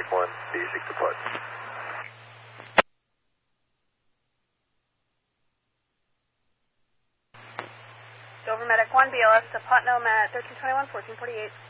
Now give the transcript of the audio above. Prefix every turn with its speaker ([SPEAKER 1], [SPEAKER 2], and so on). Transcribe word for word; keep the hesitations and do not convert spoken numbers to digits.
[SPEAKER 1] one, D six deployed.
[SPEAKER 2] Dover Medic one, B L S to Putnam at thirteen twenty-one, fourteen forty-eight.